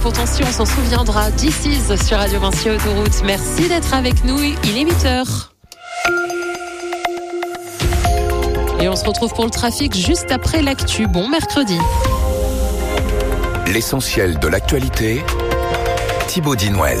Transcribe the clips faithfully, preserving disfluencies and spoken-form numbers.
Attention, on s'en souviendra. This is sur Radio Vinci Autoroute. Merci d'être avec nous. Il est huit heures. Et on se retrouve pour le trafic juste après l'actu. Bon mercredi. L'essentiel de l'actualité, Thibaut Dinouel.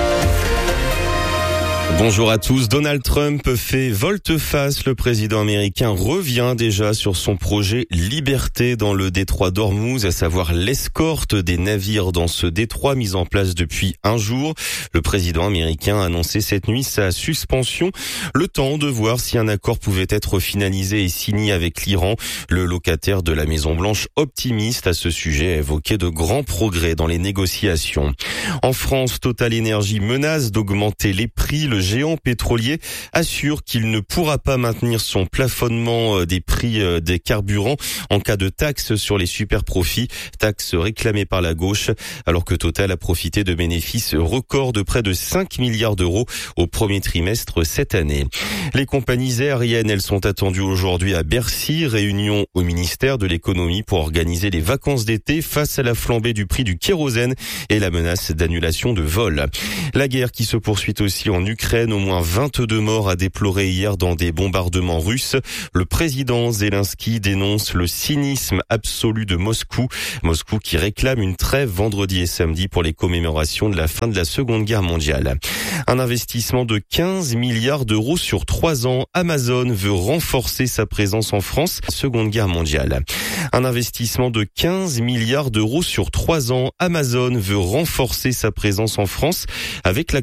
Bonjour à tous. Donald Trump fait volte-face. Le président américain revient déjà sur son projet Liberté dans le détroit d'Ormuz, à savoir l'escorte des navires dans ce détroit mis en place depuis un jour. Le président américain a annoncé cette nuit sa suspension, le temps de voir si un accord pouvait être finalisé et signé avec l'Iran. Le locataire de la Maison-Blanche, optimiste à ce sujet, a évoqué de grands progrès dans les négociations. En France, Total Energy menace d'augmenter les prix. Le géant pétrolier assure qu'il ne pourra pas maintenir son plafonnement des prix des carburants en cas de taxe sur les superprofits, taxe réclamée par la gauche, alors que Total a profité de bénéfices records de près de cinq milliards d'euros au premier trimestre cette année. Les compagnies aériennes, elles sont attendues aujourd'hui à Bercy, réunion au ministère de l'économie pour organiser les vacances d'été face à la flambée du prix du kérosène et la menace d'annulation de vols. La guerre qui se poursuit aussi en Ukraine. Au moins vingt-deux morts à déplorer hier dans des bombardements russes. Le président Zelensky dénonce le cynisme absolu de Moscou. Moscou qui réclame une trêve vendredi et samedi pour les commémorations de la fin de la Seconde Guerre mondiale. Un investissement de quinze milliards d'euros sur trois ans. Amazon veut renforcer sa présence en France. Seconde Guerre mondiale. Un investissement de quinze milliards d'euros sur trois ans. Amazon veut renforcer sa présence en France avec la